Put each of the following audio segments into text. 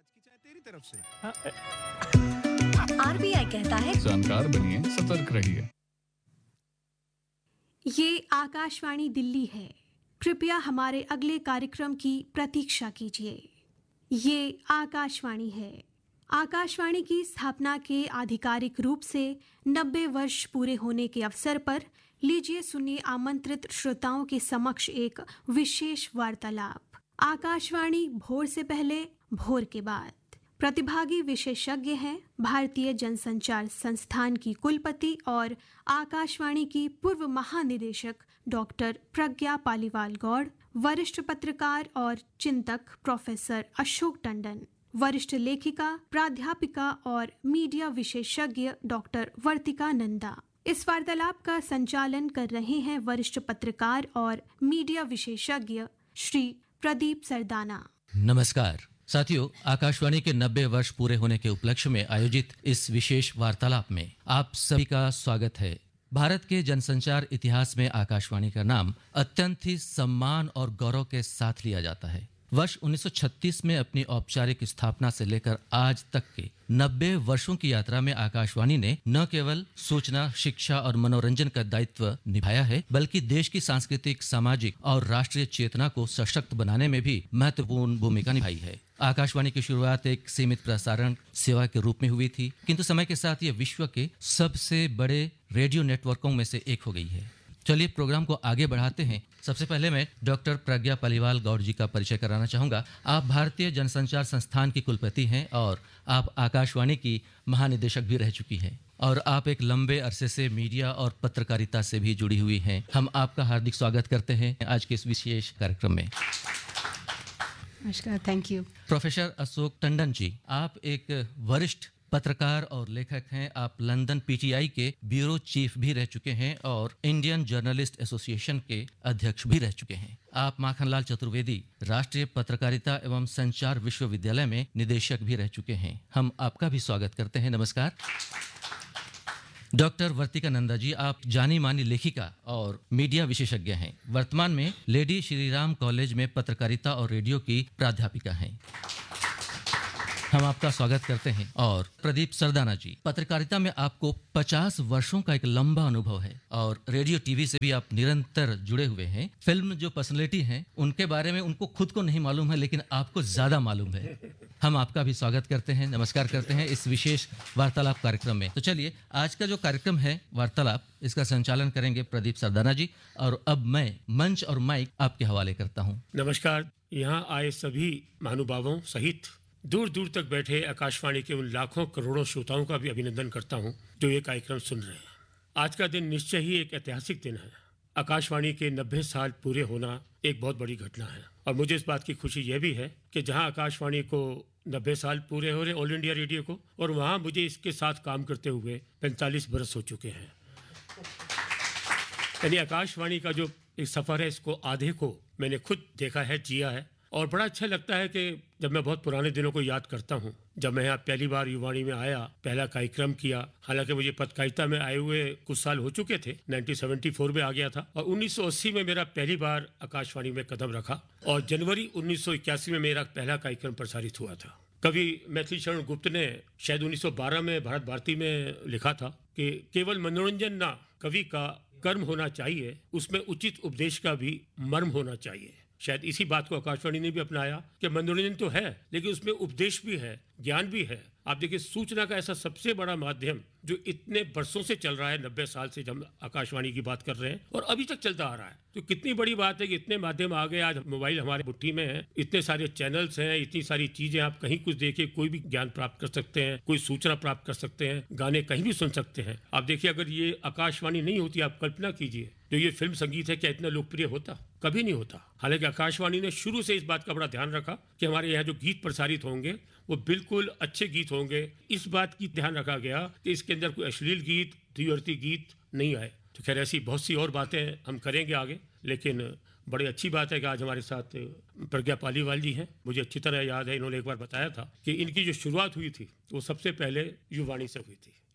तेरी तरफ से आरबीआई कहता है जानकार बनिए, सतर्क रहिए। ये आकाशवाणी दिल्ली है। कृपया हमारे अगले कार्यक्रम की प्रतीक्षा कीजिए। ये आकाशवाणी है। आकाशवाणी की स्थापना के आधिकारिक रूप से 90 वर्ष पूरे होने के अवसर पर लीजिए सुनिए आमंत्रित श्रोताओं के समक्ष एक विशेष वार्तालाप। आकाशवाणी भोर से पहले, भोर के बाद। प्रतिभागी विशेषज्ञ हैं भारतीय जनसंचार संस्थान की कुलपति और आकाशवाणी की पूर्व महानिदेशक डॉक्टर प्रज्ञा पालीवाल गौड़, वरिष्ठ पत्रकार और चिंतक प्रोफेसर अशोक टंडन, वरिष्ठ लेखिका, प्राध्यापिका और मीडिया विशेषज्ञ डॉक्टर वर्तिका नंदा। इस वार्तालाप का संचालन कर रहे हैं वरिष्ठ पत्रकार और मीडिया विशेषज्ञ श्री प्रदीप सरदाना। नमस्कार साथियों, आकाशवाणी के 90 वर्ष पूरे होने के उपलक्ष्य में आयोजित इस विशेष वार्तालाप में आप सभी का स्वागत है। भारत के जनसंचार इतिहास में आकाशवाणी का नाम अत्यंत ही सम्मान और गौरव के साथ लिया जाता है। वर्ष 1936 में अपनी औपचारिक स्थापना से लेकर आज तक के 90 वर्षों की यात्रा में आकाशवाणी ने न केवल सूचना, शिक्षा और मनोरंजन का दायित्व निभाया है, बल्कि देश की सांस्कृतिक, सामाजिक और राष्ट्रीय चेतना को सशक्त बनाने में भी महत्वपूर्ण भूमिका निभाई है। आकाशवाणी की शुरुआत एक सीमित प्रसारण सेवा के रूप में हुई थी, किंतु समय के साथ ये विश्व के सबसे बड़े रेडियो नेटवर्कों में से एक हो गई है। चलिए प्रोग्राम को आगे बढ़ाते हैं। सबसे पहले मैं डॉक्टर प्रज्ञा पालीवाल गौड़ जी का परिचय कराना चाहूँगा। आप भारतीय जनसंचार संस्थान की कुलपति हैं और आप आकाशवाणी की महानिदेशक भी रह चुकी हैं और आप एक लंबे अरसे से मीडिया और पत्रकारिता से भी जुड़ी हुई हैं। हम आपका हार्दिक स्वागत करते हैं आज के इस विशेष कार्यक्रम में। नमस्कार, thank you. Professor Ashok Tandon ji, आप एक वरिष्ठ पत्रकार और लेखक हैं। आप लंदन पीटीआई के ब्यूरो चीफ भी रह चुके हैं और इंडियन जर्नलिस्ट एसोसिएशन के अध्यक्ष भी रह चुके हैं। आप माखनलाल चतुर्वेदी राष्ट्रीय पत्रकारिता एवं संचार विश्वविद्यालय में निदेशक भी रह चुके हैं। हम आपका भी स्वागत करते हैं। नमस्कार। डॉक्टर वर्तिका नंदा जी, आप जानी मानी लेखिका और मीडिया विशेषज्ञ हैं। वर्तमान में लेडी श्रीराम कॉलेज में पत्रकारिता और रेडियो की प्राध्यापिका हैं। हम आपका स्वागत करते हैं। और प्रदीप सरदाना जी, पत्रकारिता में आपको 50 वर्षों का एक लंबा अनुभव है और रेडियो टीवी से भी आप निरंतर जुड़े हुए हैं। फिल्म जो पर्सनैलिटी हैं उनके बारे में उनको खुद को नहीं मालूम है, लेकिन आपको ज्यादा मालूम है। हम आपका भी स्वागत करते हैं, नमस्कार करते हैं इस विशेष वार्तालाप कार्यक्रम में। तो चलिए, आज का जो कार्यक्रम है वार्तालाप, इसका संचालन करेंगे प्रदीप सरदाना जी और अब मैं मंच और माइक आपके हवाले करता हूँ। नमस्कार। यहाँ आए सभी महानुभावों सहित दूर दूर तक बैठे आकाशवाणी के उन लाखों करोड़ों श्रोताओं का भी अभिनंदन करता हूं जो ये कार्यक्रम सुन रहे हैं। आज का दिन निश्चय ही एक ऐतिहासिक दिन है। आकाशवाणी के 90 साल पूरे होना एक बहुत बड़ी घटना है और मुझे इस बात की खुशी यह भी है कि जहां आकाशवाणी को 90 साल पूरे हो रहे ऑल इंडिया रेडियो को, और वहां मुझे इसके साथ काम करते हुए 45 बरस हो चुके हैं। यानी आकाशवाणी का जो एक सफर है, इसको आधे को मैंने खुद देखा है, जिया है और बड़ा अच्छा लगता है कि जब मैं बहुत पुराने दिनों को याद करता हूँ, जब मैं यहाँ पहली बार युवाणी में आया, पहला कार्यक्रम किया। हालांकि मुझे पत्रकारिता में आए हुए कुछ साल हो चुके थे, 1974 में आ गया था और 1980 में मेरा पहली बार आकाशवाणी में कदम रखा और जनवरी 1981 में मेरा पहला कार्यक्रम प्रसारित हुआ था। कवि मैथिली शरण गुप्त ने शायद 1912 में भारत भारती में लिखा था कि केवल मनोरंजन ना कवि का कर्म होना चाहिए, उसमें उचित उपदेश का भी मर्म होना चाहिए। शायद इसी बात को आकाशवाणी ने भी अपनाया कि मनोरंजन तो है लेकिन उसमें उपदेश भी है, ज्ञान भी है। आप देखिए, सूचना का ऐसा सबसे बड़ा माध्यम जो इतने वर्षों से चल रहा है, 90 साल से जब आकाशवाणी की बात कर रहे हैं और अभी तक चलता आ रहा है, तो कितनी बड़ी बात है कि इतने माध्यम आ गए। आज मोबाइल हमारे मुट्ठी में है, इतने सारे चैनल्स हैं, इतनी सारी चीजें, आप कहीं कुछ देखिए कोई भी ज्ञान प्राप्त कर सकते हैं, कोई सूचना प्राप्त कर सकते हैं, गाने कहीं भी सुन सकते हैं। आप देखिए, अगर ये आकाशवाणी नहीं होती, आप कल्पना कीजिए जो ये फिल्म संगीत है क्या इतना लोकप्रिय होता? कभी नहीं होता। हालांकि आकाशवाणी ने शुरू से इस बात का बड़ा ध्यान रखा कि हमारे यहाँ जो गीत प्रसारित होंगे वो बिल्कुल अच्छे गीत होंगे। इस बात की ध्यान रखा गया कि इसके अंदर कोई अश्लील गीत, द्विअर्थी गीत नहीं आए। तो खैर ऐसी बहुत सी और बातें हम करेंगे आगे, लेकिन बड़ी अच्छी बात है कि आज हमारे साथ प्रज्ञा पालीवाल जी हैं। मुझे अच्छी तरह याद है, इन्होंने एक बार बताया था कि इनकी जो शुरुआत हुई थी वो सबसे पहले युवाणी से हुई थी।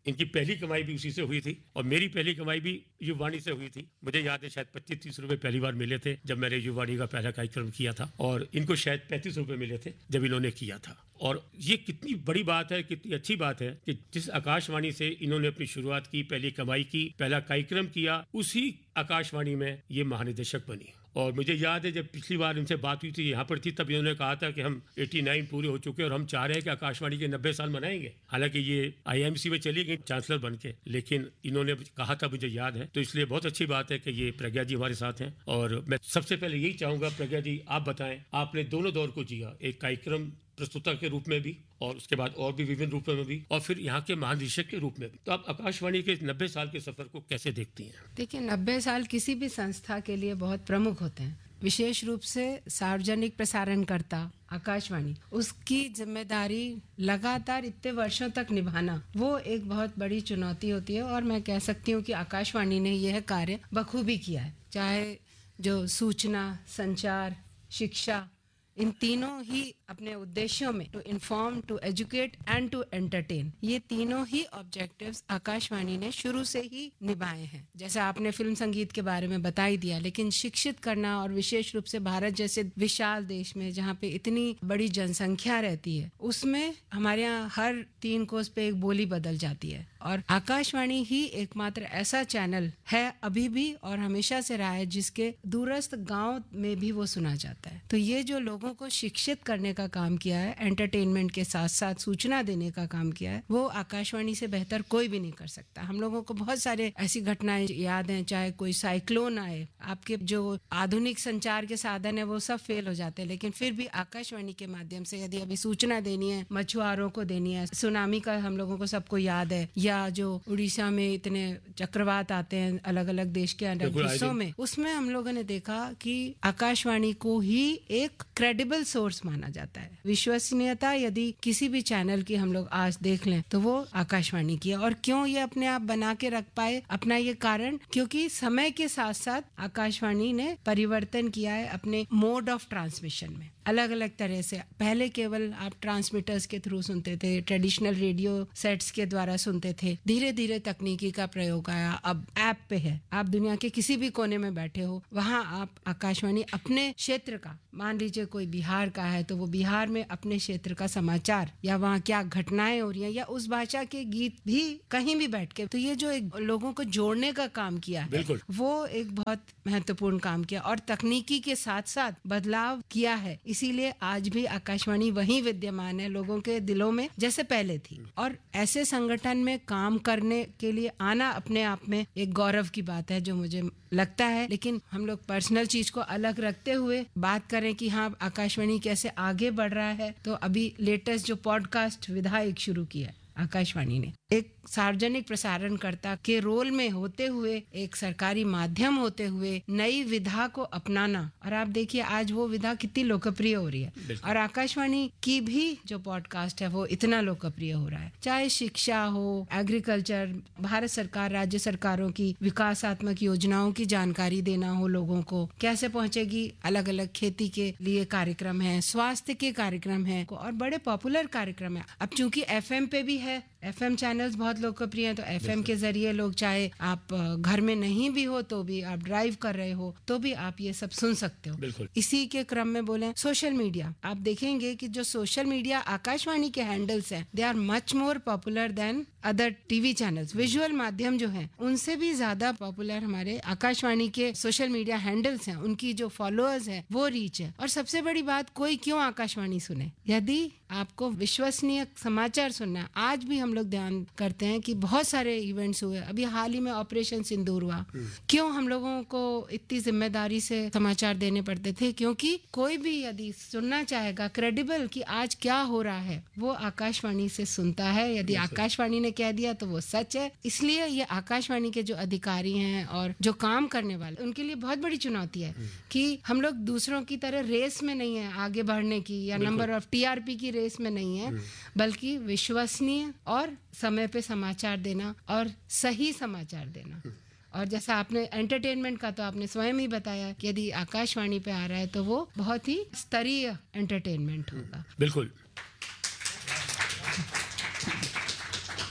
इनकी पहली कमाई भी उसी से हुई थी और मेरी पहली कमाई भी युवाणी से हुई थी। मुझे याद है शायद 25-30 रुपए पहली बार मिले थे जब मैंने युवाणी का पहला कार्यक्रम किया था और इनको शायद 35 रुपए मिले थे जब इन्होंने किया था। और ये कितनी बड़ी बात है, कितनी अच्छी बात है कि जिस आकाशवाणी से इन्होंने अपनी शुरुआत की, पहली कमाई की, पहला कार्यक्रम किया, उसी आकाशवाणी में ये महानिदेशक बनी। और मुझे याद है जब पिछली बार इनसे बात हुई थी यहाँ पर थी, तब इन्होंने कहा था कि हम 89 पूरे हो चुके हैं और हम चाह रहे हैं कि आकाशवाणी के 90 साल मनाएंगे। हालांकि ये IIMC में चली गई चांसलर बन के, लेकिन इन्होंने कहा था, मुझे याद है। तो इसलिए बहुत अच्छी बात है कि ये प्रज्ञा जी हमारे साथ हैं। और मैं सबसे पहले यही चाहूँगा, प्रज्ञा जी आप बताएं, आपने दोनों दौर को जिया, एक कार्यक्रम प्रस्तुता के रूप में भी और उसके बाद और भी विभिन्न रूपों में भी, और फिर यहाँ के महानिदेशक के रूप में भी। तो आप आकाशवाणी के 90 साल के सफर को कैसे देखती हैं? देखिए, 90 साल किसी भी संस्था के लिए बहुत प्रमुख होते हैं, विशेष रूप से सार्वजनिक प्रसारणकर्ता आकाशवाणी, उसकी जिम्मेदारी लगातार इतने वर्षों तक निभाना, वो एक बहुत बड़ी चुनौती होती है। और मैं कह सकती हूँ कि आकाशवाणी ने यह कार्य बखूबी किया है। चाहे जो सूचना, संचार, शिक्षा, इन तीनों ही अपने उद्देश्यों में, to inform, to educate and to entertain, ये तीनों ही ऑब्जेक्टिव्स आकाशवाणी ने शुरू से ही निभाए हैं। जैसे आपने फिल्म संगीत के बारे में बता ही दिया, लेकिन शिक्षित करना, और विशेष रूप से भारत जैसे विशाल देश में जहाँ पे इतनी बड़ी जनसंख्या रहती है, उसमें हमारे यहाँ हर 3 कोस पे एक बोली बदल जाती है। और आकाशवाणी ही एकमात्र ऐसा चैनल है अभी भी और हमेशा से रहा है जिसके दूरस्थ गांव में भी वो सुना जाता है। तो ये जो लोगों को शिक्षित करने का काम किया है, एंटरटेनमेंट के साथ साथ सूचना देने का काम किया है, वो आकाशवाणी से बेहतर कोई भी नहीं कर सकता। हम लोगों को बहुत सारे ऐसी घटनाएं याद हैं, चाहे कोई साइक्लोन आए, आपके जो आधुनिक संचार के साधन है वो सब फेल हो जाते हैं, लेकिन फिर भी आकाशवाणी के माध्यम से यदि अभी सूचना देनी है, मछुआरों को देनी है, सुनामी का हम लोगों को सबको याद है, या जो उड़ीसा में इतने चक्रवात आते हैं अलग अलग देश के अलग हिस्सों में, उसमें हम लोगों ने देखा कि आकाशवाणी को ही एक क्रेडिबल सोर्स माना जाता है। विश्वसनीयता यदि किसी भी चैनल की हम लोग आज देख लें तो वो आकाशवाणी की है। और क्यों ये अपने आप बना के रख पाए अपना ये कारण, क्योंकि समय के साथ साथ आकाशवाणी ने परिवर्तन किया है अपने मोड ऑफ ट्रांसमिशन में। अलग अलग तरह से, पहले केवल आप ट्रांसमीटर्स के थ्रू सुनते थे, ट्रेडिशनल रेडियो सेट्स के द्वारा सुनते थे, धीरे धीरे तकनीकी का प्रयोग आया, अब ऐप पे है, आप दुनिया के किसी भी कोने में बैठे हो, वहाँ आप आकाशवाणी अपने क्षेत्र का, मान लीजिए कोई बिहार का है तो वो बिहार में अपने क्षेत्र का समाचार या वहाँ क्या घटनाएं हो रही हैं या उस भाषा के गीत भी कहीं भी बैठ के, तो ये जो एक लोगों को जोड़ने का काम किया है, वो एक बहुत महत्वपूर्ण काम किया और तकनीकी के साथ साथ बदलाव किया है। इसीलिए आज भी आकाशवाणी वहीं विद्यमान है लोगों के दिलों में जैसे पहले थी। और ऐसे संगठन में काम करने के लिए आना अपने आप में एक गौरव की बात है जो मुझे लगता है। लेकिन हम लोग पर्सनल चीज को अलग रखते हुए बात करें कि हाँ आकाशवाणी कैसे आगे बढ़ रहा है, तो अभी लेटेस्ट जो पॉडकास्ट विधा एक शुरू किया आकाशवाणी ने, एक सार्वजनिक प्रसारणकर्ता के रोल में होते हुए, एक सरकारी माध्यम होते हुए नई विधा को अपनाना, और आप देखिए आज वो विधा कितनी लोकप्रिय हो रही है। और आकाशवाणी की भी जो पॉडकास्ट है वो इतना लोकप्रिय हो रहा है, चाहे शिक्षा हो, एग्रीकल्चर, भारत सरकार, राज्य सरकारों की विकासात्मक योजनाओं की जानकारी देना हो लोगों को, कैसे पहुंचेगी, अलग अलग खेती के लिए कार्यक्रम है, स्वास्थ्य के कार्यक्रम है और बड़े पॉपुलर कार्यक्रम है। अब चूंकि FM पे भी है, FM चैनल्स बहुत लोकप्रिय हैं, तो FM के जरिए लोग, चाहे आप घर में नहीं भी हो तो भी, आप ड्राइव कर रहे हो तो भी आप ये सब सुन सकते हो। इसी के क्रम में बोले सोशल मीडिया, आप देखेंगे कि जो सोशल मीडिया आकाशवाणी के हैंडल्स हैं, they are much more popular then other TV channels. Visual माध्यम जो है उनसे भी ज्यादा पॉपुलर हमारे आकाशवाणी के सोशल मीडिया हैंडल्स हैं, उनकी जो फॉलोअर्स है वो रीच है। और सबसे बड़ी बात, कोई क्यों आकाशवाणी सुने, यदि आपको विश्वसनीय समाचार सुनना है। आज भी हम लोग ध्यान करते हैं कि बहुत सारे इवेंट्स हुए, अभी हाल ही में ऑपरेशन सिंदूर हुआ, क्यों हम लोगों को इतनी जिम्मेदारी से समाचार देने पड़ते थे, क्योंकि कोई भी यदि सुनना चाहेगा क्रेडिबल कि आज क्या हो रहा है, वो आकाशवाणी से सुनता है। यदि आकाशवाणी ने कह दिया तो वो सच है। इसलिए ये आकाशवाणी के जो अधिकारी हैं और जो काम करने वाले, उनके लिए बहुत बड़ी चुनौती है कि हम लोग दूसरों की तरह रेस में नहीं है आगे बढ़ने की, या नंबर ऑफ TRP की रेस में नहीं है, बल्कि विश्वसनीय और समय पे समाचार देना और सही समाचार देना। और जैसा आपने एंटरटेनमेंट का तो आपने स्वयं ही बताया कि यदि आकाशवाणी पे आ रहा है तो वो बहुत ही स्तरीय एंटरटेनमेंट होगा। बिल्कुल।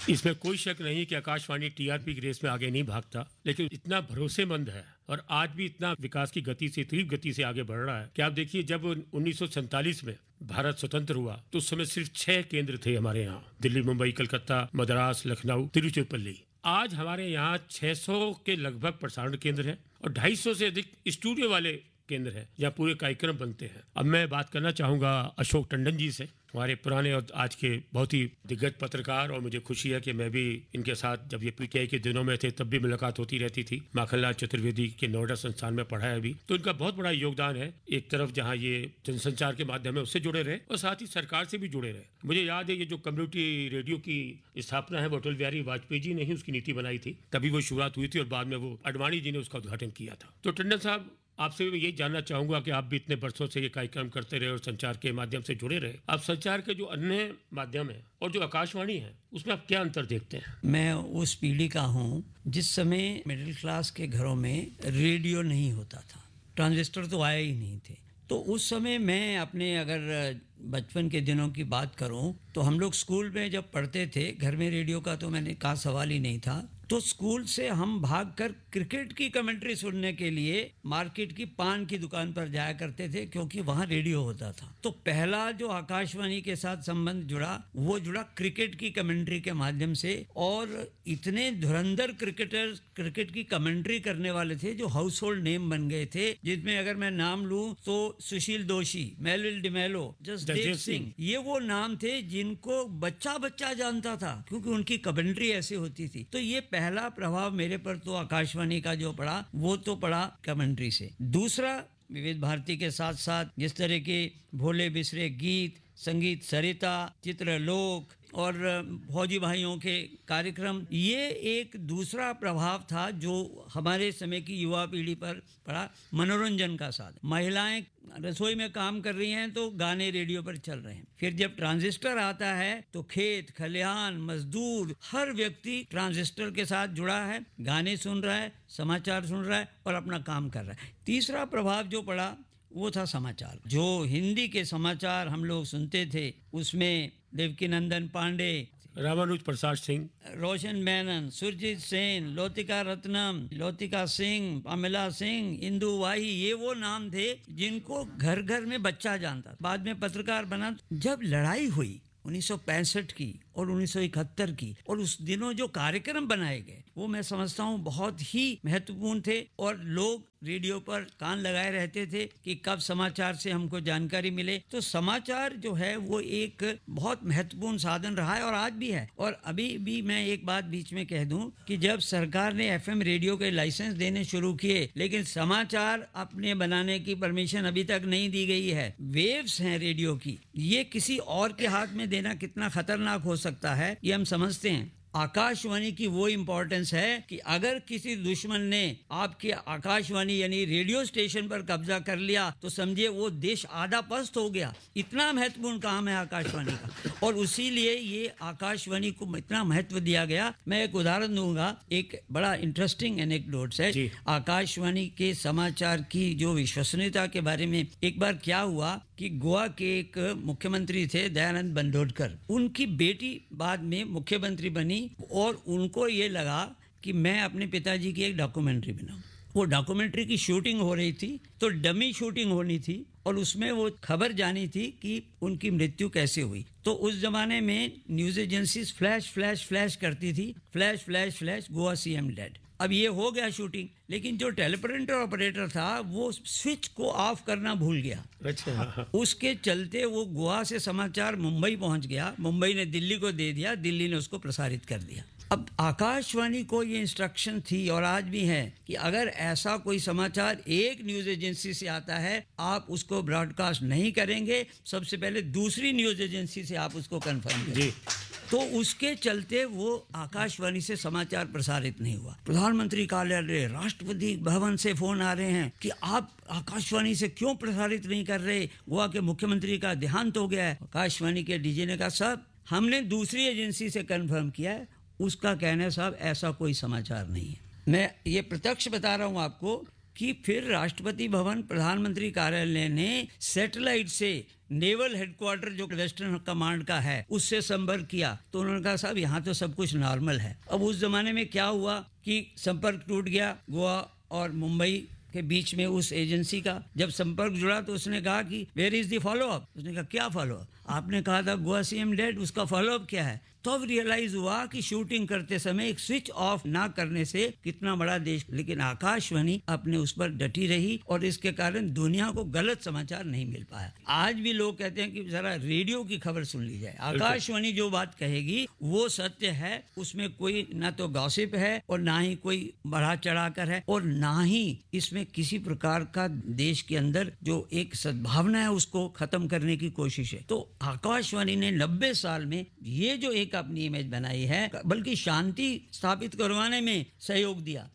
इसमें कोई शक नहीं कि आकाशवाणी टीआरपी की रेस में आगे नहीं भागता, लेकिन इतना भरोसेमंद है और आज भी इतना विकास की गति से, तीव्र गति से आगे बढ़ रहा है कि आप देखिए, जब 1947 में भारत स्वतंत्र हुआ तो उस समय सिर्फ 6 केंद्र थे हमारे यहाँ, दिल्ली, मुंबई, कलकत्ता, मद्रास, लखनऊ, तिरुचिरापल्ली। आज हमारे यहाँ 600 के लगभग प्रसारण केंद्र हैं और 250 से अधिक स्टूडियो वाले केंद्र है जहाँ पूरे कार्यक्रम बनते हैं। अब मैं बात करना चाहूँगा अशोक टंडन जी से, हमारे पुराने और आज के बहुत ही दिग्गज पत्रकार, और मुझे खुशी है कि मैं भी इनके साथ जब ये पीटीआई के दिनों में थे तब भी मुलाकात होती रहती थी। माखनलाल चतुर्वेदी के नोएडा संस्थान में पढ़ा है अभी, तो इनका बहुत बड़ा योगदान है। एक तरफ जहाँ ये जनसंचार के माध्यम है उससे जुड़े रहे और साथ ही सरकार से भी जुड़े रहे। मुझे याद है ये जो कम्युनिटी रेडियो की स्थापना है वो अटल बिहारी वाजपेयी जी ने ही उसकी नीति बनाई थी, तभी वो शुरुआत हुई थी और बाद में वो आडवाणी जी ने उसका उद्घाटन किया था। तो टंडन साहब, आपसे भी यही जानना चाहूंगा कि आप भी इतने वर्षों से ये कार्यक्रम करते रहे और संचार के माध्यम से जुड़े रहे, आप संचार के जो अन्य माध्यम है और जो आकाशवाणी है उसमें आप क्या अंतर देखते हैं? मैं उस पीढ़ी का हूँ जिस समय मिडिल क्लास के घरों में रेडियो नहीं होता था, ट्रांजिस्टर तो आए ही नहीं थे। तो उस समय मैं अपने अगर बचपन के दिनों की बात करूं तो हम लोग स्कूल में जब पढ़ते थे, घर में रेडियो का तो मैंने कहा सवाल ही नहीं था, तो स्कूल से हम भागकर क्रिकेट की कमेंट्री सुनने के लिए मार्केट की पान की दुकान पर जाया करते थे क्योंकि वहां रेडियो होता था। तो पहला जो आकाशवाणी के साथ संबंध जुड़ा वो जुड़ा क्रिकेट की कमेंट्री के माध्यम से, और इतने धुरंधर क्रिकेटर्स क्रिकेट की कमेंट्री करने वाले थे जो हाउस होल्ड नेम बन गए थे, जिसमें अगर मैं नाम लूं तो सुशील दोशी, मेलविल डिमेलो, जसदेव सिंह, ये वो नाम थे जिनको बच्चा बच्चा जानता था क्योंकि उनकी कमेंट्री ऐसी होती थी। तो ये पहला प्रभाव मेरे पर तो आकाशवाणी का जो पड़ा वो तो पड़ा कमेंट्री से। दूसरा, विविध भारती के साथ साथ जिस तरह के भोले बिसरे गीत, संगीत सरिता, चित्रलोक और फौजी भाइयों के कार्यक्रम, ये एक दूसरा प्रभाव था जो हमारे समय की युवा पीढ़ी पर पड़ा। मनोरंजन का साधन, महिलाएं रसोई में काम कर रही हैं तो गाने रेडियो पर चल रहे हैं। फिर जब ट्रांजिस्टर आता है तो खेत खलिहान मजदूर हर व्यक्ति ट्रांजिस्टर के साथ जुड़ा है, गाने सुन रहा है, समाचार सुन रहा है और अपना काम कर रहा है। तीसरा प्रभाव जो पड़ा वो था समाचार। जो हिंदी के समाचार हम लोग सुनते थे उसमें देवकीनंदन पांडे, रामानुज प्रसाद सिंह, रोशन मेनन, सुरजीत सेन, लौतिका रत्नम, लौतिका सिंह, अमिला सिंह, इंदु वाही, ये वो नाम थे जिनको घर घर में बच्चा जानता। बाद में पत्रकार बना। जब लड़ाई हुई 1965 की और 1971 की, और उस दिनों जो कार्यक्रम बनाए गए वो मैं समझता हूँ बहुत ही महत्वपूर्ण थे, और लोग रेडियो पर कान लगाए रहते थे कि कब समाचार से हमको जानकारी मिले। तो समाचार जो है वो एक बहुत महत्वपूर्ण साधन रहा है और आज भी है। और अभी भी मैं एक बात बीच में कह दूं कि जब सरकार ने एफएम रेडियो के लाइसेंस देने शुरू किए, लेकिन समाचार अपने बनाने की परमिशन अभी तक नहीं दी गई है। वेव्स हैं रेडियो की, ये किसी और के हाथ में देना कितना खतरनाक हो सकता है ये हम समझते हैं। आकाशवाणी की वो इम्पोर्टेंस है कि अगर किसी दुश्मन ने आपके आकाशवाणी यानी रेडियो स्टेशन पर कब्जा कर लिया तो समझिए वो देश आधा पस्त हो गया। इतना महत्वपूर्ण काम है आकाशवाणी का, और इसीलिए ये आकाशवाणी को इतना महत्व दिया गया। मैं एक उदाहरण दूंगा, एक बड़ा इंटरेस्टिंग एनेक्डोट्स है आकाशवाणी के समाचार की जो विश्वसनीयता के बारे में। एक बार क्या हुआ कि गोवा के एक मुख्यमंत्री थे दयानंद बंदोडकर, उनकी बेटी बाद में मुख्यमंत्री बनी और उनको ये लगा कि मैं अपने पिताजी की एक डॉक्यूमेंट्री बनाऊं। वो डॉक्यूमेंट्री की शूटिंग हो रही थी तो डमी शूटिंग होनी थी और उसमें वो खबर जानी थी कि उनकी मृत्यु कैसे हुई। तो उस जमाने में news agencies flash flash flash करती थी, flash flash flash, Goa CM dead. अब ये हो गया शूटिंग, लेकिन जो टेलीप्रिंटर ऑपरेटर था वो स्विच को ऑफ करना भूल गया। अच्छा। उसके चलते वो गोवा से समाचार मुंबई पहुंच गया, मुंबई ने दिल्ली को दे दिया, दिल्ली ने उसको प्रसारित कर दिया। अब आकाशवाणी को ये इंस्ट्रक्शन थी और आज भी है कि अगर ऐसा कोई समाचार एक न्यूज एजेंसी से आता है आप उसको ब्रॉडकास्ट नहीं करेंगे, सबसे पहले दूसरी न्यूज एजेंसी से आप उसको कंफर्म करें। तो उसके चलते वो आकाशवाणी से समाचार प्रसारित नहीं हुआ। प्रधानमंत्री कार्यालय, राष्ट्रपति भवन से फोन आ रहे हैं कि आप आकाशवाणी से क्यों प्रसारित नहीं कर रहे, गोवा के मुख्यमंत्री का देहांत हो गया है। आकाशवाणी के डीजी ने कहा साहब हमने दूसरी एजेंसी से कंफर्म किया है, उसका कहना है साहब ऐसा कोई समाचार नहीं है। मैं ये प्रत्यक्ष बता रहा हूँ आपको कि फिर राष्ट्रपति भवन, प्रधानमंत्री कार्यालय ने सैटेलाइट से नेवल हेडक्वार्टर जो वेस्टर्न कमांड का है उससे संपर्क किया तो उन्होंने कहा साहब यहाँ तो सब कुछ नॉर्मल है। अब उस जमाने में क्या हुआ कि संपर्क टूट गया गोवा और मुंबई के बीच में उस एजेंसी का। जब संपर्क जुड़ा तो उसने कहा कि where is the follow up. उसने कहा क्या फॉलो अप, आपने कहा था गोवा सीएम डेड, उसका फॉलो अप क्या है। तो अब रियलाइज हुआ कि शूटिंग करते समय एक स्विच ऑफ ना करने से कितना बड़ा देश, लेकिन आकाशवाणी अपने उस पर डटी रही और इसके कारण दुनिया को गलत समाचार नहीं मिल पाया। आज भी लोग कहते हैं कि जरा रेडियो की खबर सुन ली जाए, आकाशवाणी जो बात कहेगी वो सत्य है, उसमें कोई ना तो गॉसिप है और ना ही कोई बढ़ा चढ़ाकर है और ना ही इसमें किसी प्रकार का देश के अंदर जो एक सद्भावना है उसको खत्म करने की कोशिश है। तो आकाशवाणी ने 90 साल में ये जो एक अपनी इमेज बनाई है, बल्कि शांति स्थापित करवाने में सहयोग दिया।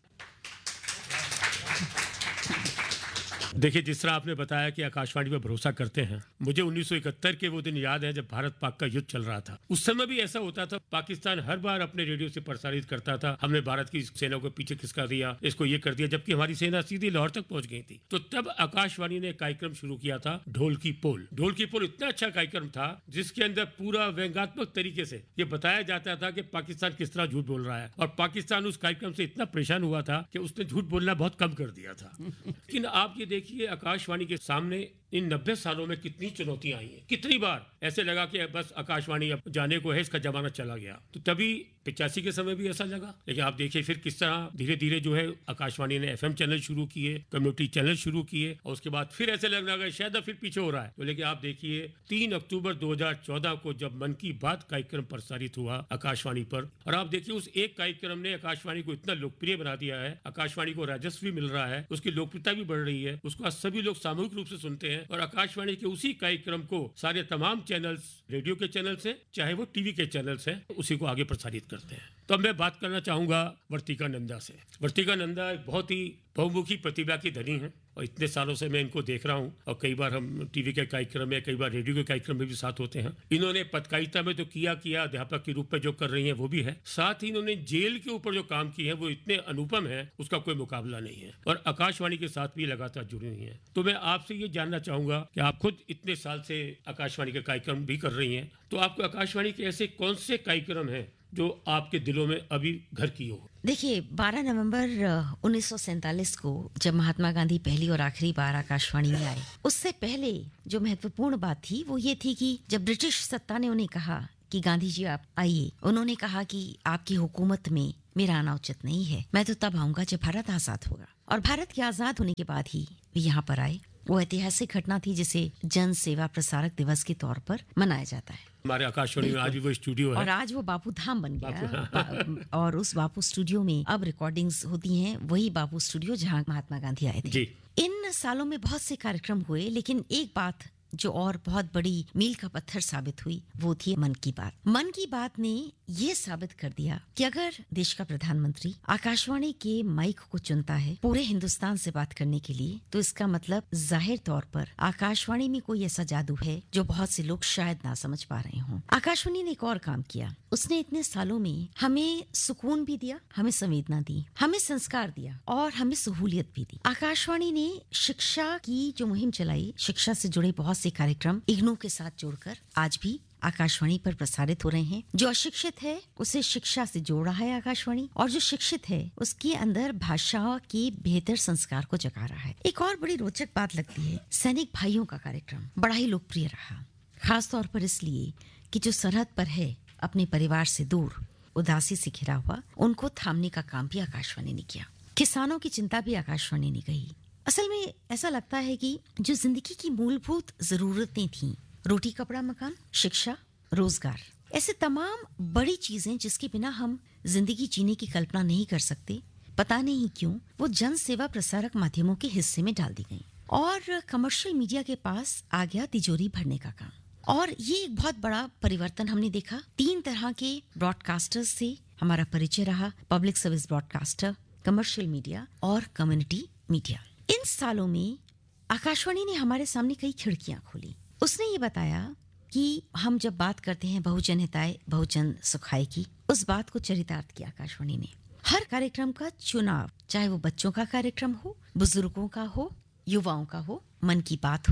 देखिए, जिस तरह आपने बताया कि आकाशवाणी पर भरोसा करते हैं, मुझे 1971 के वो दिन याद है जब भारत पाक का युद्ध चल रहा था। उस समय भी ऐसा होता था, पाकिस्तान हर बार अपने रेडियो से प्रसारित करता था हमने भारत की सेना को पीछे खिसका दिया, इसको ये कर दिया, जबकि हमारी सेना सीधी लाहौर तक पहुंच गई थी। तो तब आकाशवाणी ने कार्यक्रम शुरू किया था ढोल की पोल। ढोल की पोल इतना अच्छा कार्यक्रम था जिसके अंदर पूरा व्यंग्यात्मक तरीके से ये बताया जाता था कि पाकिस्तान किस तरह झूठ बोल रहा है, और पाकिस्तान उस कार्यक्रम से इतना परेशान हुआ था कि उसने झूठ बोलना बहुत कम कर दिया था। लेकिन आप ये देखिए, आकाशवाणी के सामने इन 90 सालों में कितनी चुनौतियां आई हैं। कितनी बार ऐसे लगा कि बस आकाशवाणी अब जाने को है, इसका जमाना चला गया। तो तभी 85 के समय भी ऐसा लगा, लेकिन आप देखिए फिर किस तरह धीरे धीरे जो है आकाशवाणी ने FM चैनल शुरू किए, कम्युनिटी चैनल शुरू किए, और उसके बाद फिर ऐसे लगने लगा शायद फिर पीछे हो रहा है। तो लेकिन आप देखिए 3 अक्टूबर 2014 को जब मन की बात कार्यक्रम प्रसारित हुआ आकाशवाणी पर, और आप देखिए उस एक कार्यक्रम ने आकाशवाणी को इतना लोकप्रिय बना दिया है, आकाशवाणी को राजस्व भी मिल रहा है, उसकी लोकप्रियता भी बढ़ रही है, उसको आज सभी लोग सामूहिक रूप से सुनते हैं। और आकाशवाणी के उसी कार्यक्रम को सारे तमाम चैनल्स, रेडियो के चैनल्स हैं चाहे वो टीवी के चैनल्स हैं, उसी को आगे प्रसारित करते हैं। तो अब मैं बात करना चाहूंगा वर्तिका नंदा से। वर्तिका नंदा एक बहुत ही बहुमुखी प्रतिभा की धनी है, और इतने सालों से मैं इनको देख रहा हूँ, और कई बार हम टीवी के कार्यक्रम में, कई बार रेडियो के कार्यक्रम में भी साथ होते हैं। इन्होंने पत्रकारिता में तो किया अध्यापक के रूप में जो कर रही हैं वो भी है, साथ ही इन्होंने जेल के ऊपर जो काम किए हैं वो इतने अनुपम है, उसका कोई मुकाबला नहीं है, और आकाशवाणी के साथ भी लगातार जुड़ी हुई है। तो मैं आपसे ये जानना चाहूंगा कि आप खुद इतने साल से आकाशवाणी के कार्यक्रम भी कर रही हैं, तो आपको आकाशवाणी के ऐसे कौन से कार्यक्रम हैं जो आपके दिलों में अभी घर की हो? देखिए, 12 नवंबर 1947 को जब महात्मा गांधी पहली और आखिरी बार आकाशवाणी में आए, उससे पहले जो महत्वपूर्ण बात थी वो ये थी कि जब ब्रिटिश सत्ता ने उन्हें कहा कि गांधी जी आप आइए, उन्होंने कहा कि आपकी हुकूमत में मेरा आना उचित नहीं है, मैं तो तब आऊंगा जब भारत आजाद होगा। और भारत के आजाद होने के बाद ही वे यहाँ पर आए। वो ऐतिहासिक घटना थी जिसे जन सेवा प्रसारक दिवस के तौर पर मनाया जाता है। हमारे आकाशवाणी में आज भी वो स्टूडियो है, और आज वो बापू धाम बन गया। और उस बापू स्टूडियो में अब रिकॉर्डिंग्स होती हैं, वही बापू स्टूडियो जहां महात्मा गांधी आए थे जी। इन सालों में बहुत से कार्यक्रम हुए, लेकिन एक बात जो और बहुत बड़ी मील का पत्थर साबित हुई वो थी मन की बात। मन की बात ने ये साबित कर दिया कि अगर देश का प्रधानमंत्री आकाशवाणी के माइक को चुनता है पूरे हिंदुस्तान से बात करने के लिए, तो इसका मतलब जाहिर तौर पर आकाशवाणी में कोई ऐसा जादू है जो बहुत से लोग शायद ना समझ पा रहे हों। आकाशवाणी ने एक और काम किया, उसने इतने सालों में हमें सुकून भी दिया, हमें संवेदना दी, हमें संस्कार दिया और हमें सहूलियत भी दी। आकाशवाणी ने शिक्षा की जो मुहिम चलाई, शिक्षा से जुड़े बहुत से कार्यक्रम इग्नू के साथ जोड़कर आज भी आकाशवाणी पर प्रसारित हो रहे हैं। जो अशिक्षित है उसे शिक्षा से जोड़ रहा है आकाशवाणी, और जो शिक्षित है उसके अंदर भाषा के बेहतर संस्कार को जगा रहा है। एक और बड़ी रोचक बात लगती है, सैनिक भाइयों का कार्यक्रम बड़ा ही लोकप्रिय रहा, खास तौर पर इसलिए कि जो सरहद पर है, अपने परिवार से दूर, उदासी से घिरा हुआ, उनको थामने का काम भी आकाशवाणी ने किया। किसानों की चिंता भी आकाशवाणी ने कही। असल में ऐसा लगता है कि जो जिंदगी की मूलभूत जरूरतें थीं, रोटी कपड़ा मकान, शिक्षा, रोजगार, ऐसे तमाम बड़ी चीजें जिसके बिना हम जिंदगी जीने की कल्पना नहीं कर सकते, पता नहीं क्यों वो जन सेवा प्रसारक माध्यमों के हिस्से में डाल दी गई, और कमर्शियल मीडिया के पास आ गया तिजोरी भरने का काम। और ये एक बहुत बड़ा परिवर्तन हमने देखा। 3 तरह के ब्रॉडकास्टर्स से हमारा परिचय रहा, public service broadcaster, commercial media और कम्युनिटी मीडिया। इन सालों में आकाशवाणी ने हमारे सामने कई खिड़कियां खोली। उसने ये बताया कि हम जब बात करते हैं बहुजन हिताय बहुजन सुखाय की, उस बात को चरितार्थ किया आकाशवाणी ने। हर कार्यक्रम का चुनाव, चाहे वो बच्चों का कार्यक्रम हो, बुजुर्गों का हो, युवाओं का हो, मन की बात हो,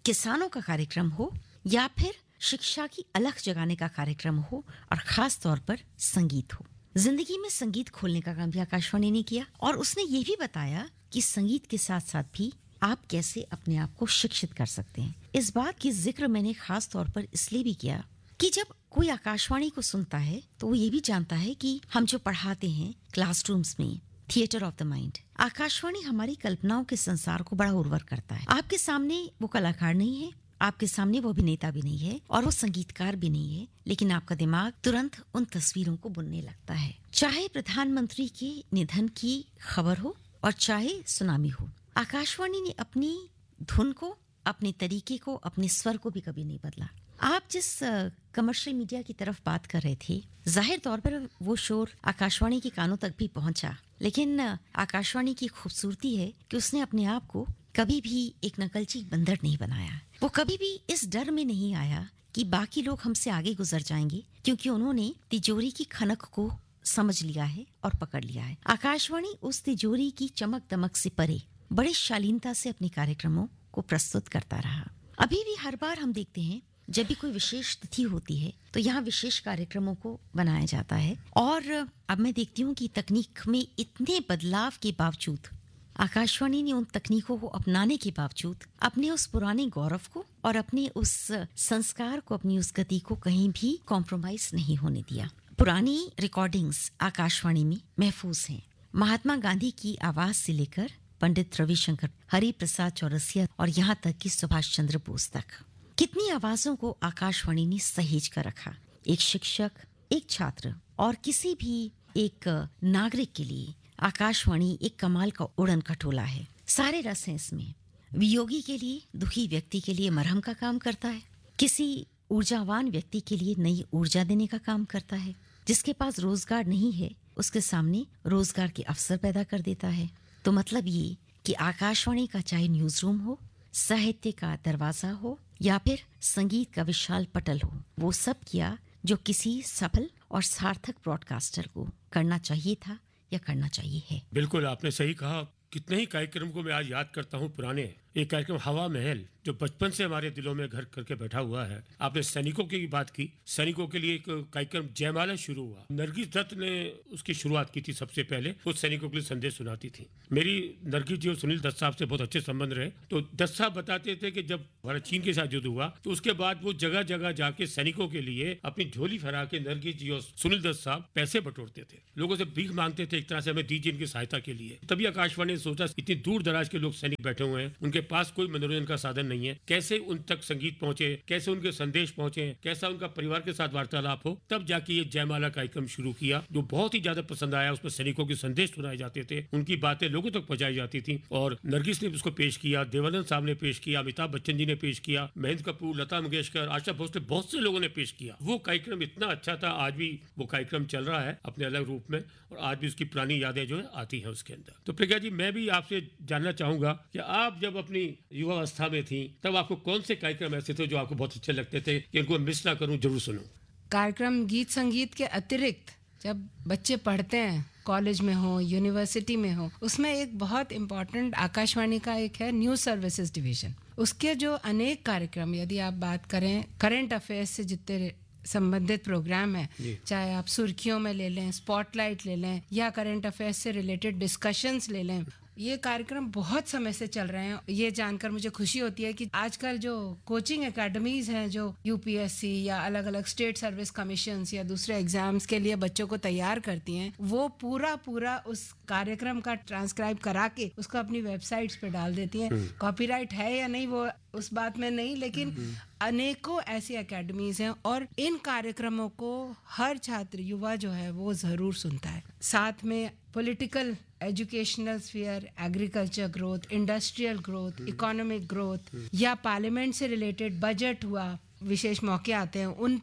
किसानों का कार्यक्रम हो या फिर शिक्षा की अलख जगाने का कार्यक्रम हो और खास तौर पर संगीत हो। जिंदगी में संगीत खोलने का काम भी आकाशवाणी ने किया और उसने ये भी बताया कि संगीत के साथ साथ भी आप कैसे अपने आप को शिक्षित कर सकते हैं। इस बात की जिक्र मैंने खास तौर पर इसलिए भी किया कि जब कोई आकाशवाणी को सुनता है तो वो ये भी जानता है कि हम जो पढ़ाते हैं क्लासरूम्स में, theatre of the mind, Akashvani हमारी कल्पनाओं के संसार को बड़ा उर्वर करता है। आपके सामने वो कलाकार नहीं है, आपके सामने वो अभिनेता भी नहीं है और वो संगीतकार भी नहीं है, लेकिन आपका दिमाग तुरंत उन तस्वीरों को बुनने लगता है। चाहे प्रधानमंत्री के निधन की खबर हो और चाहे सुनामी हो, आकाशवाणी ने अपनी धुन को, अपने तरीके को, अपने स्वर को भी कभी नहीं बदला। आप जिस कमर्शियल मीडिया की तरफ बात कर रहे थे, जाहिर तौर पर वो शोर आकाशवाणी के कानों तक भी पहुंचा, लेकिन आकाशवाणी की खूबसूरती है कि उसने अपने आप को कभी भी एक नकलची बंदर नहीं बनाया। वो कभी भी इस डर में नहीं आया कि बाकी लोग हमसे आगे गुजर जाएंगे, क्योंकि उन्होंने तिजोरी की खनक को समझ लिया है और पकड़ लिया है। आकाशवाणी उस तिजोरी की चमक दमक से परे बड़ी शालीनता से अपने कार्यक्रमों को प्रस्तुत करता रहा। अभी भी हर बार हम देखते हैं जब भी कोई विशेष तिथि होती है तो यहाँ विशेष कार्यक्रमों को बनाया जाता है। और अब मैं देखती हूँ कि तकनीक में इतने बदलाव के बावजूद आकाशवाणी ने उन तकनीकों को अपनाने के बावजूद अपने उस पुराने गौरव को और अपने उस संस्कार को, अपनी उस गति को कहीं भी कॉम्प्रोमाइज नहीं होने दिया। पुरानी रिकॉर्डिंग्स आकाशवाणी में महफूज हैं। महात्मा गांधी की आवाज से लेकर पंडित रविशंकर, हरि प्रसाद चौरसिया और यहाँ तक कि सुभाष चंद्र बोस तक, कितनी आवाजों को आकाशवाणी ने सहेज कर रखा। एक शिक्षक, एक छात्र और किसी भी एक नागरिक के लिए आकाशवाणी एक कमाल का उड़न खटोला है। सारे रस हैं इसमें। वियोगी के लिए, दुखी व्यक्ति के लिए मरहम का काम करता है, किसी ऊर्जावान व्यक्ति के लिए नई ऊर्जा देने का काम करता है, जिसके पास रोजगार नहीं है उसके सामने रोजगार के अवसर पैदा कर देता है। तो मतलब ये कि आकाशवाणी का चाहे न्यूज रूम हो, साहित्य का दरवाजा हो या फिर संगीत का विशाल पटल हो, वो सब किया जो किसी सफल और सार्थक ब्रॉडकास्टर को करना चाहिए था या करना चाहिए है। बिल्कुल आपने सही कहा। कितने ही कार्यक्रम को मैं आज याद करता हूँ पुराने। एक कार्यक्रम हवा महल जो बचपन से हमारे दिलों में घर करके बैठा हुआ है। आपने सैनिकों की बात की। सैनिकों के लिए एक कार्यक्रम जयमाला शुरू हुआ। नरगिस दत्त ने उसकी शुरुआत की थी सबसे पहले। वो सैनिकों के लिए संदेश सुनाती थी। मेरी नरगिस जी और सुनील दत्त साहब से बहुत अच्छे संबंध रहे। तो दत्त साहब बताते थे कि जब भारत चीन के साथ युद्ध हुआ तो उसके बाद वो जगह जगह जाके सैनिकों के लिए अपनी झोली फहरा के नरगिस जी और सुनील दत्त साहब पैसे बटोरते थे, लोगों से भीख मांगते थे, एक तरह से हमें दीजिए इनकी सहायता के लिए। तभी आकाशवाणी ने सोचा इतनी दूर दराज के लोग सैनिक बैठे हुए हैं, उनके पास कोई मनोरंजन का साधन नहीं है, कैसे उन तक संगीत पहुंचे, कैसे उनके संदेश पहुंचे, कैसा उनका परिवार के साथ वार्तालाप हो। तब जाके ये जयमाला कार्यक्रम शुरू किया जो बहुत ही ज्यादा पसंद आया। उसमें सैनिकों के संदेश सुनाए जाते थे, उनकी बातें लोगों तक पहुंचाई जाती थी। और नरगिस ने उसको पेश किया, देवानंद साहब ने पेश किया, अमिताभ बच्चन जी ने पेश किया, महेंद्र कपूर, लता मंगेशकर, आशा भोसले, बहुत से लोगों ने पेश किया। वो कार्यक्रम इतना अच्छा था। आज भी वो कार्यक्रम चल रहा है अपने अलग रूप में और आज भी उसकी पुरानी यादें जो है आती हैं उसके अंदर। तो प्रज्ञा जी, मैं भी आपसे जानना चाहूंगा कि आप जब अपनी युवावस्था में थी तब आपको कौन से कार्यक्रम ऐसे थे जो आपको बहुत अच्छे लगते थे कि इनको मिस ना करूं, जरूर सुनूं? कार्यक्रम गीत संगीत के अतिरिक्त जब बच्चे पढ़ते हैं, कॉलेज में हो, यूनिवर्सिटी में हो, उसमें एक बहुत इम्पोर्टेंट आकाशवाणी का एक है न्यूज सर्विसेज डिवीजन। उसके जो अनेक कार्यक्रम, यदि आप बात करें करंट अफेयर्स से जितने संबंधित प्रोग्राम है, चाहे आप सुर्खियों में ले लें, स्पॉटलाइट ले लें या करंट अफेयर्स से रिलेटेड डिस्कशंस ले लें, ये कार्यक्रम बहुत समय से चल रहे हैं। ये जानकर मुझे खुशी होती है कि आजकल जो कोचिंग एकेडमीज हैं जो यूपीएससी या अलग अलग स्टेट सर्विस कमीशंस या दूसरे एग्जाम्स के लिए बच्चों को तैयार करती हैं, वो पूरा उस कार्यक्रम का ट्रांसक्राइब करा के उसको अपनी वेबसाइट्स पे डाल देती हैं। कॉपीराइट है या नहीं वो उस बात में नहीं, लेकिन अनेकों ऐसी एकेडमीज हैं और इन कार्यक्रमों को हर छात्र, युवा जो है वो जरूर सुनता है। साथ में political, educational sphere, agriculture growth, industrial growth, economic growth या पार्लियामेंट से रिलेटेड बजट हुआ, विशेष मौके आते हैं उन पे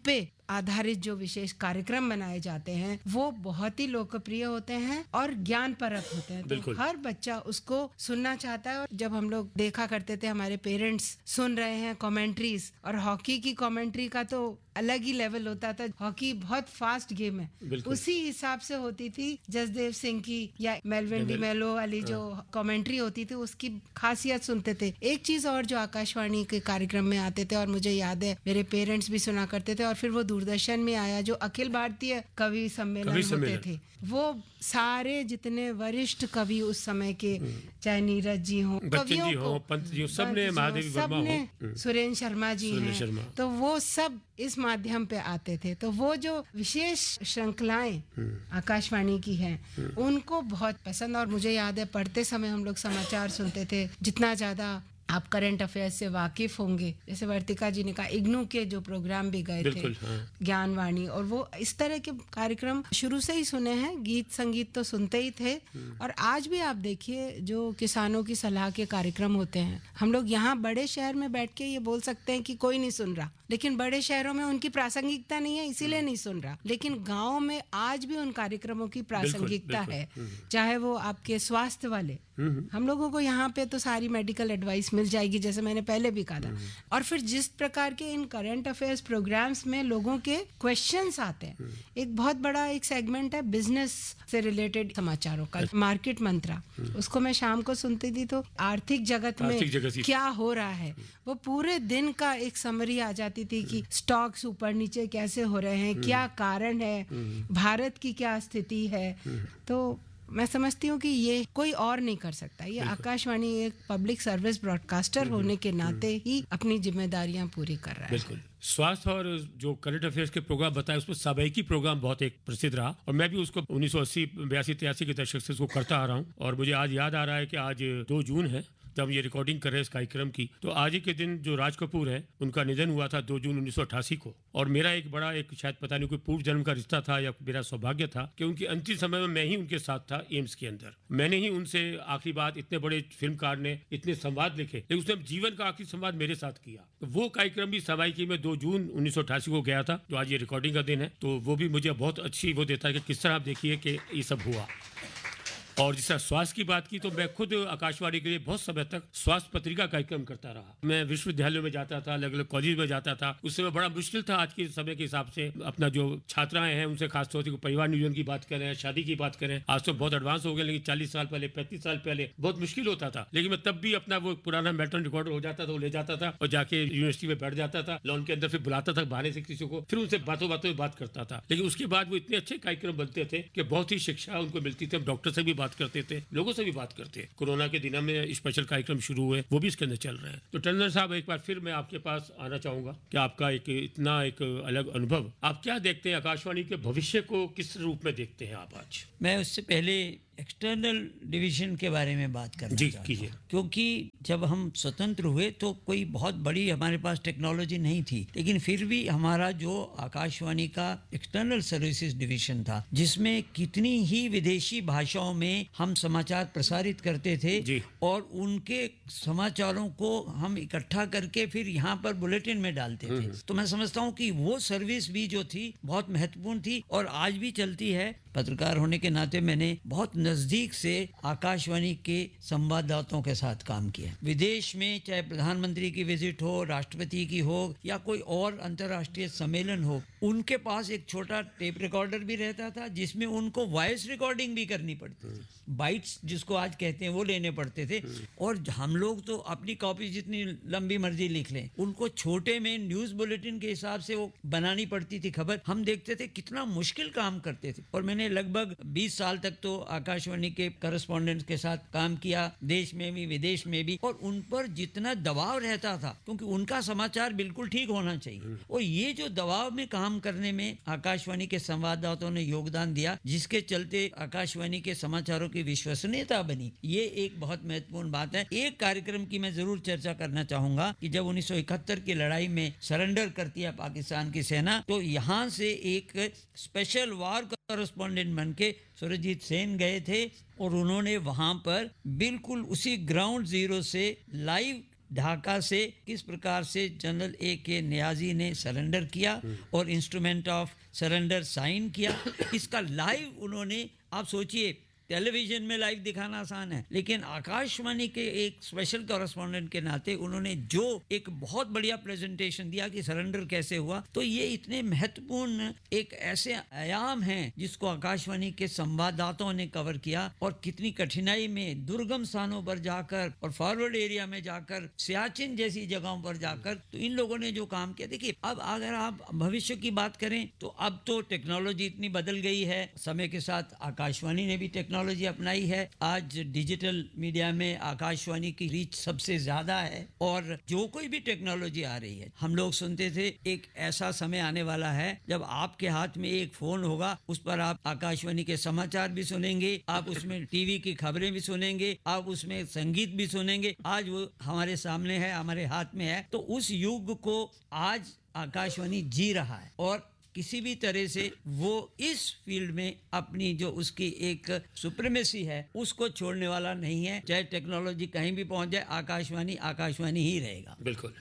आधारित जो विशेष कार्यक्रम बनाए जाते हैं वो बहुत ही लोकप्रिय होते हैं और ज्ञान परक होते हैं। तो हर बच्चा उसको सुनना चाहता है। और जब हम लोग देखा करते थे हमारे पेरेंट्स सुन रहे हैं कमेंट्रीज, और हॉकी की कमेंट्री का तो अलग ही लेवल होता था। हॉकी बहुत फास्ट गेम है, उसी हिसाब से होती थी जसदेव सिंह की या मेलविन डी मेलो वाली जो कमेंट्री होती थी उसकी खासियत सुनते थे। एक चीज और जो आकाशवाणी के कार्यक्रम में आते थे और मुझे याद है मेरे पेरेंट्स भी सुना करते थे, और फिर वो दूरदर्शन में आया जो अखिल भारतीय कवि सम्मेलन होते थे, वो सारे जितने वरिष्ठ कवि उस समय के, चाहे नीरज जी हो, कवियों को, पंत जी, सबने, महादेवी वर्मा हो, सुरेंद्र शर्मा जी हैं, तो वो सब इस माध्यम पे आते थे। तो वो जो विशेष श्रृंखलाएं आकाशवाणी की हैं उनको बहुत पसंद। और मुझे याद है पढ़ते समय हम लोग समाचार सुनते थे, जितना ज्यादा आप करंट अफेयर्स से वाकिफ होंगे, जैसे वर्तिका जी ने कहा इग्नू के जो प्रोग्राम भी गए थे, ज्ञानवाणी, और वो इस तरह के कार्यक्रम शुरू से ही सुने हैं। गीत संगीत तो सुनते ही थे। और आज भी आप देखिए जो किसानों की सलाह के कार्यक्रम होते हैं, हम लोग यहाँ बड़े शहर में बैठ के ये बोल सकते हैं कि कोई नहीं सुन रहा, लेकिन बड़े शहरों में उनकी प्रासंगिकता नहीं है इसीलिए नहीं सुन रहा, लेकिन गाँव में आज भी उन कार्यक्रमों की प्रासंगिकता है। चाहे वो आपके स्वास्थ्य वाले, हम लोगों को यहाँ पे तो सारी मेडिकल एडवाइस मिल जाएगी जैसे मैंने पहले भी कहा था। और फिर जिस प्रकार के इन करंट अफेयर्स प्रोग्राम्स में लोगों के क्वेश्चंस आते हैं, एक बहुत बड़ा एक सेगमेंट है बिजनेस से रिलेटेड समाचारों का, मार्केट मंत्रा, उसको मैं शाम को सुनती थी। तो आर्थिक जगत में क्या हो रहा है वो पूरे दिन का एक समरी आ जाती थी कि स्टॉक्स ऊपर नीचे कैसे हो रहे हैं, क्या कारण है, भारत की क्या स्थिति है। तो मैं समझती हूँ कि ये कोई और नहीं कर सकता। ये आकाशवाणी एक पब्लिक सर्विस ब्रॉडकास्टर होने के नाते ही अपनी जिम्मेदारियां पूरी कर रहा है। बिल्कुल। स्वास्थ्य और जो करंट अफेयर्स के प्रोग्राम बताए उसमें साबैकी प्रोग्राम बहुत एक प्रसिद्ध रहा, और मैं भी उसको 1980 82 83 के दशक से उसको करता आ रहा हूँ। और मुझे आज याद आ रहा है कि आज 2 जून है जब हम ये रिकॉर्डिंग कर रहे हैं इस कार्यक्रम की। तो आज ही के दिन जो राज कपूर है उनका निधन हुआ था 2 जून 1988 को। और मेरा एक बड़ा एक शायद पता नहीं कोई पूर्व जन्म का रिश्ता था या मेरा सौभाग्य था कि उनकी अंतिम समय में मैं ही उनके साथ था एम्स के अंदर। मैंने ही उनसे आखिरी बात, इतने बड़े फिल्मकार ने इतने संवाद लिखे, लेकिन उसने जीवन का आखिरी संवाद मेरे साथ किया। तो वो कार्यक्रम भी साबैकी में 2 जून 1988 को गया था, जो आज ये रिकॉर्डिंग का दिन है। तो वो भी मुझे बहुत अच्छी वो देता है कि किस तरह आप देखिए कि ये सब हुआ। और जिस तरह स्वास्थ्य की बात की, तो मैं खुद आकाशवाणी के लिए बहुत समय तक स्वास्थ्य पत्रिका कार्यक्रम करता रहा। मैं विश्वविद्यालयों में जाता था, अलग अलग कॉलेज में जाता था। उस समय बड़ा मुश्किल था आज के समय के हिसाब से। अपना जो छात्राएं हैं उनसे खासतौर से परिवार नियोजन की बात करें, शादी की बात करें, आज तो बहुत एडवांस हो गए, लेकिन 40 साल पहले 35 साल पहले बहुत मुश्किल होता था। लेकिन मैं तब भी अपना वो पुराना मैट्रिक रिकॉर्डर हो जाता था, वो ले जाता था और जाके यूनिवर्सिटी में बैठ जाता था, लॉन के अंदर, फिर बुलाता था बहाने से किसी को, फिर उनसे बातों में बात करता था। लेकिन उसके बाद वो इतने अच्छे कार्यक्रम बनते थे कि बहुत ही शिक्षा उनको मिलती थी। हम डॉक्टर से भी बात करते थे, लोगों से भी बात करते हैं। कोरोना के दिनों में स्पेशल कार्यक्रम शुरू हुए, वो भी इसके अंदर चल रहे हैं। तो टंडन साहब, एक बार फिर मैं आपके पास आना चाहूंगा कि आपका एक इतना एक अलग अनुभव, आप क्या देखते हैं आकाशवाणी के भविष्य को, किस रूप में देखते हैं आप आज? मैं उससे पहले एक्सटर्नल डिवीजन के बारे में बात करना चाहता हूं, क्योंकि जब हम स्वतंत्र हुए तो कोई बहुत बड़ी हमारे पास टेक्नोलॉजी नहीं थी, लेकिन फिर भी हमारा जो आकाशवाणी का एक्सटर्नल सर्विसेज डिवीजन था, जिसमें कितनी ही विदेशी भाषाओं में हम समाचार प्रसारित करते थे और उनके समाचारों को हम इकट्ठा करके फिर यहाँ पर बुलेटिन में डालते थे। तो मैं समझता हूँ कि वो सर्विस भी जो थी बहुत महत्वपूर्ण थी और आज भी चलती है। पत्रकार होने के नाते मैंने बहुत नजदीक से आकाशवाणी के संवाददाताओं के साथ काम किया। विदेश में चाहे प्रधानमंत्री की विजिट हो, राष्ट्रपति की हो या कोई और अंतर्राष्ट्रीय सम्मेलन हो, उनके पास एक छोटा टेप रिकॉर्डर भी रहता था जिसमें उनको वॉइस रिकॉर्डिंग भी करनी पड़ती थी। बाइट्स जिसको आज कहते हैं वो लेने पड़ते थे और हम लोग तो अपनी कॉपी जितनी लंबी मर्जी लिख लें, उनको छोटे में न्यूज बुलेटिन के हिसाब से वो बनानी पड़ती थी खबर। हम देखते थे कितना मुश्किल काम करते थे और मैंने लगभग 20 साल तक तो आकाशवाणी के करस्पॉन्डेंट्स के साथ काम किया, देश में भी विदेश में भी, और उन पर जितना दबाव रहता था क्योंकि उनका समाचार बिल्कुल ठीक होना चाहिए, और ये जो दबाव में काम करने में आकाशवाणी के संवाददाताओं ने योगदान दिया, जिसके चलते आकाशवाणी के समाचारों की विश्वसनीयता बनी। ये एक बहुत महत्वपूर्ण बात है। एक कार्यक्रम की मैं जरूर चर्चा करना चाहूंगा कि जब 1971 की लड़ाई में सरेंडर करती है पाकिस्तान की सेना, तो यहाँ से एक स्पेशल वार कॉरेस्पॉन्डेंट बन के सुरजीत सेन गए थे और उन्होंने वहां पर बिल्कुल उसी ग्राउंड जीरो से लाइव ढाका से किस प्रकार से जनरल A.K. नियाजी ने सरेंडर किया और इंस्ट्रूमेंट ऑफ सरेंडर साइन किया, इसका लाइव उन्होंने, आप सोचिए टेलीविजन में लाइव दिखाना आसान है, लेकिन आकाशवाणी के एक स्पेशल कॉरेस्पॉन्डेंट के नाते उन्होंने जो एक बहुत बढ़िया प्रेजेंटेशन दिया कि सरेंडर कैसे हुआ, तो ये इतने महत्वपूर्ण एक ऐसे आयाम हैं जिसको आकाशवाणी के संवाददाताओं ने कवर किया और कितनी कठिनाई में दुर्गम स्थानों पर जाकर और फॉरवर्ड एरिया में जाकर, सियाचिन जैसी जगहों पर जाकर, तो इन लोगों ने जो काम किया। देखिए, अब अगर आप भविष्य की बात करें तो अब तो टेक्नोलॉजी इतनी बदल गई है, समय के साथ आकाशवाणी ने भी टेक्नोलॉजी अपनाई है। आज डिजिटल मीडिया में आकाशवाणी की रीच सबसे ज्यादा है और जो कोई भी टेक्नोलॉजी आ रही है, हम लोग सुनते थे एक ऐसा समय आने वाला है जब आपके हाथ में एक फोन होगा, उस पर आप आकाशवाणी के समाचार भी सुनेंगे, आप उसमें टीवी की खबरें भी सुनेंगे, आप उसमें संगीत भी सुनेंगे। आज वो हमारे सामने है, हमारे हाथ में है। तो उस युग को आज आकाशवाणी जी रहा है और किसी भी तरह से वो इस फील्ड में अपनी जो उसकी एक सुप्रीमेसी है उसको छोड़ने वाला नहीं है। चाहे टेक्नोलॉजी कहीं भी पहुंच जाए, आकाशवाणी आकाशवाणी ही रहेगा। बिल्कुल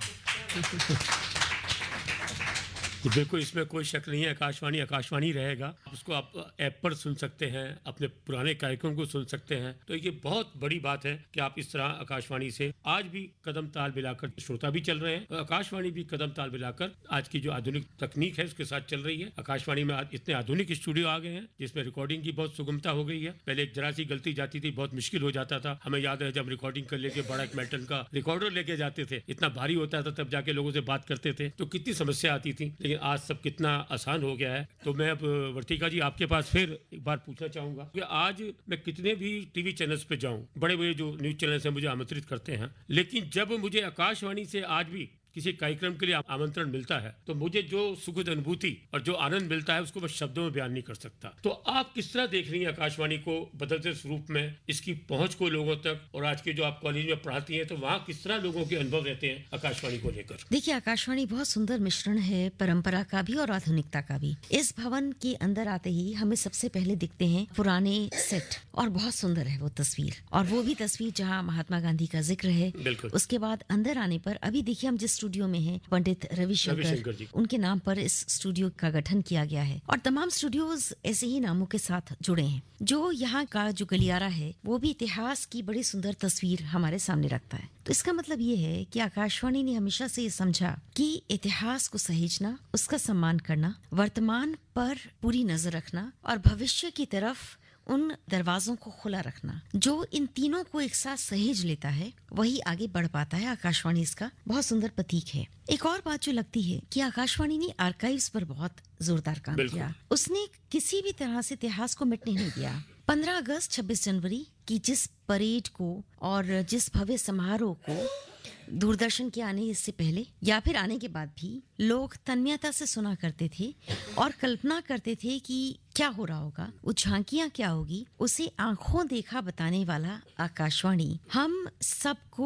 बिल्कुल, इसमें कोई शक नहीं है, आकाशवाणी आकाशवाणी रहेगा। उसको आप ऐप पर सुन सकते हैं, अपने पुराने कार्यक्रम को सुन सकते हैं। तो ये बहुत बड़ी बात है कि आप इस तरह आकाशवाणी से आज भी कदम ताल मिलाकर श्रोता भी चल रहे हैं और आकाशवाणी भी कदम ताल मिलाकर आज की जो आधुनिक तकनीक है उसके साथ चल रही है। आकाशवाणी में आज इतने आधुनिक स्टूडियो आ गए हैं जिसमें रिकॉर्डिंग की बहुत सुगमता हो गई है। पहले एक जरा सी गलती जाती थी, बहुत मुश्किल हो जाता था। हमें याद है जब रिकॉर्डिंग कर लेके बड़ा एक मेल्टन का रिकॉर्डर लेके जाते थे, इतना भारी होता था, तब जाके लोगों से बात करते थे तो कितनी समस्या आती थी। लेकिन आज सब कितना आसान हो गया है। तो मैं अब वर्तिका जी आपके पास फिर एक बार पूछना चाहूंगा कि आज मैं कितने भी टीवी चैनल्स पे जाऊं, बड़े बड़े जो न्यूज चैनल्स हैं मुझे आमंत्रित करते हैं, लेकिन जब मुझे आकाशवाणी से आज भी किसी कार्यक्रम के लिए आमंत्रण मिलता है तो मुझे जो सुखद अनुभूति और जो आनंद मिलता है उसको मैं शब्दों में बयान नहीं कर सकता। तो आप किस तरह देख रही हैं आकाशवाणी को बदलते स्वरूप में, इसकी पहुंच को लोगों तक, और आज के जो आप कॉलेज में पढ़ाती हैं तो वहाँ किस तरह लोगों के अनुभव रहते हैं आकाशवाणी को लेकर? देखिए, आकाशवाणी बहुत सुंदर मिश्रण है परंपरा का भी और आधुनिकता का भी। इस भवन के अंदर आते ही हमें सबसे पहले दिखते हैं पुराने सेट और बहुत सुंदर है वो तस्वीर, और वो भी तस्वीर जहाँ महात्मा गांधी का जिक्र है। उसके बाद अंदर आने पर अभी देखिए हम जिस स्टूडियो में हैं, पंडित रविशंकर जी, उनके नाम पर इस स्टूडियो का गठन किया गया है और तमाम स्टूडियोज ऐसे ही नामों के साथ जुड़े हैं। जो यहाँ का जो गलियारा है वो भी इतिहास की बड़ी सुंदर तस्वीर हमारे सामने रखता है। तो इसका मतलब ये है कि आकाशवाणी ने हमेशा से ये समझा कि इतिहास को सहेजना, उसका सम्मान करना, वर्तमान पर पूरी नजर रखना और भविष्य की तरफ उन दरवाजों को खुला रखना। जो इन तीनों को एक साथ सहेज लेता है वही आगे बढ़ पाता है। आकाशवाणी इसका बहुत सुंदर प्रतीक है। एक और बात जो लगती है कि आकाशवाणी ने आर्काइव्स पर बहुत जोरदार काम किया। उसने किसी भी तरह से इतिहास को मिटने नहीं दिया। 15 अगस्त 26 जनवरी की जिस परेड को और जिस भव्य समारोह को दूरदर्शन के आने से पहले या फिर आने के बाद भी लोग तन्मयता से सुना करते थे और कल्पना करते थे कि क्या हो रहा होगा, वो झांकियां क्या होगी, उसे आंखों देखा बताने वाला आकाशवाणी हम सबको